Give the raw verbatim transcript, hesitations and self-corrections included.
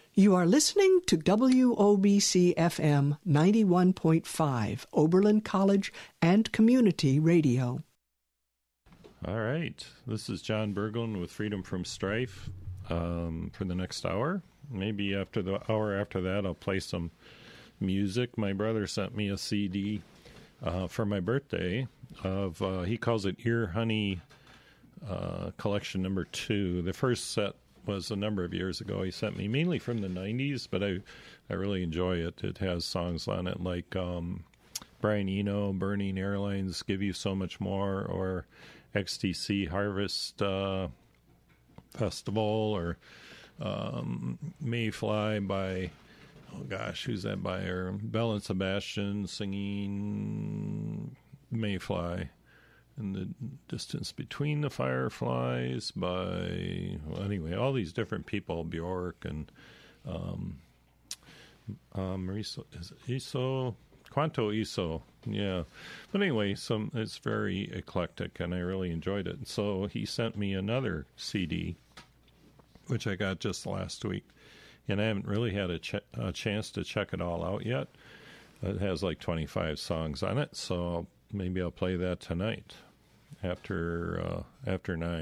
You are listening to W O B C F M ninety-one point five, Oberlin College and Community Radio. All right. This is John Berglund with Freedom from Strife um, for the next hour. Maybe after the hour after that, I'll play some music. My brother sent me a C D uh, for my birthday of, uh, he calls it Ear Honey uh, Collection Number Two. The first set was a number of years ago. He sent me mainly from the nineties, but I, I really enjoy it. It has songs on it like um, Brian Eno, Burning Airlines, Give You So Much More, or X T C Harvest uh, Festival, or um, Mayfly by, oh gosh, who's that by her? Belle and Sebastian singing Mayfly. And the Distance Between the Fireflies by, well, anyway, all these different people, Bjork and um, um, Mariso, is it Iso? Quanto Iso, yeah. But anyway, some it's very eclectic, and I really enjoyed it. So he sent me another C D, which I got just last week, and I haven't really had a, ch- a chance to check it all out yet. It has like twenty-five songs on it, so maybe I'll play that tonight after uh, after nine.